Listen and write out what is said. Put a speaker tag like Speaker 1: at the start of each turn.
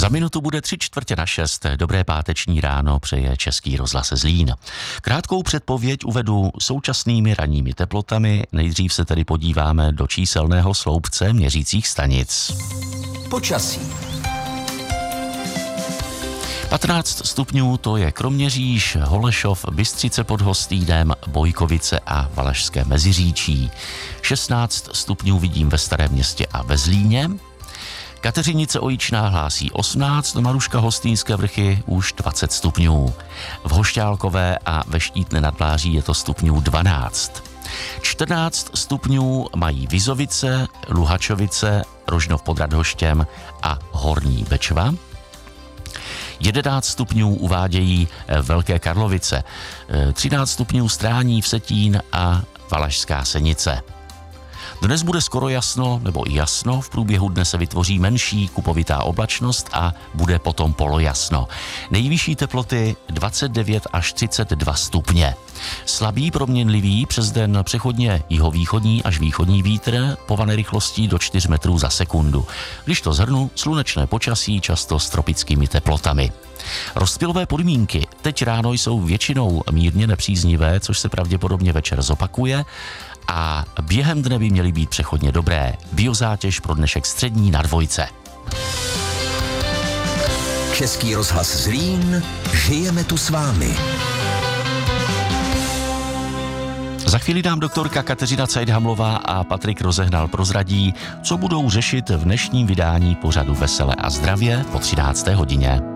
Speaker 1: Za minutu bude 6:45. Dobré páteční ráno přeje Český rozhlas Zlín. Krátkou předpověď uvedu současnými ranními teplotami. Nejdřív se tedy podíváme do číselného sloupce měřících stanic.
Speaker 2: Počasí.
Speaker 1: 15 stupňů to je Kroměříž, Holešov, Bystřice pod Hostýnem, Bojkovice a Valašské Meziříčí. 16 stupňů vidím ve Starém Městě a ve Zlíně. Kateřinice Ojičná hlásí 18, Maruška Hostýnské Vrchy už 20 stupňů. V Hošťálkové a ve Štítné nad Vláří je to stupňů 12. 14 stupňů mají Vizovice, Luhačovice, Rožnov pod Radhoštěm a Horní Bečva. 11 stupňů uvádějí Velké Karlovice, 13 stupňů Strání, Vsetín a Valašská Senice. Dnes bude skoro jasno nebo i jasno, v průběhu dne se vytvoří menší kupovitá oblačnost a bude potom polojasno. Nejvyšší teploty 29 až 32 stupně. Slabý proměnlivý přes den přechodně jihovýchodní až východní vítr pované rychlostí do 4 metrů za sekundu. Když to shrnu, slunečné počasí často s tropickými teplotami. Rozptylové podmínky teď ráno jsou většinou mírně nepříznivé, což se pravděpodobně večer zopakuje, a během dne by měly být přechodně dobré. Biozátěž pro dnešek střední na 2.
Speaker 2: Český rozhlas Zlín, žijeme tu s vámi.
Speaker 1: Za chvíli nám doktorka Kateřina Cajdhamlová a Patrik Rozehnal prozradí, co budou řešit v dnešním vydání pořadu Vesele a zdravě po 13. hodině.